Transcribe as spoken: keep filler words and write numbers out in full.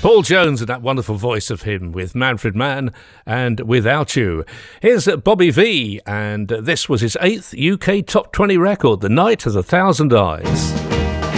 Paul Jones and that wonderful voice of him with Manfred Mann and Without You. Here's Bobby Vee, and this was his eighth U K Top twenty record, The Night Has a Thousand Eyes.